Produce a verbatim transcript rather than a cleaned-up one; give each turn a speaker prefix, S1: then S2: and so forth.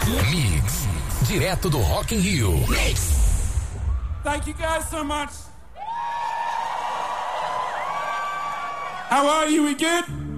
S1: Mix, direto do Rock in Rio. Mix.
S2: Thank you guys so much. How are you? We good?